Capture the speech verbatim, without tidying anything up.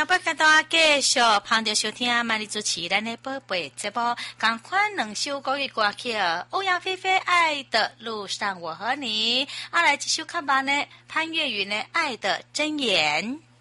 要不跟大家继续旁着收听玛丽主持咱的宝贝节目，赶快两首国语歌曲，欧阳菲菲《爱的路上我和你》，啊来这首较慢呢，潘越云的《爱的箴言》。